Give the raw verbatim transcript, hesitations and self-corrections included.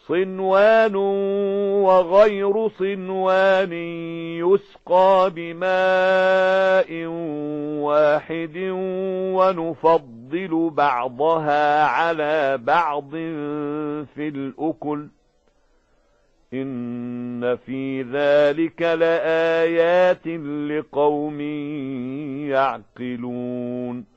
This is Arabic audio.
صنوان وغير صنوان يسقى بماء واحد ونفضل بعضها على بعض في الأكل إن في ذلك لآيات لقوم يعقلون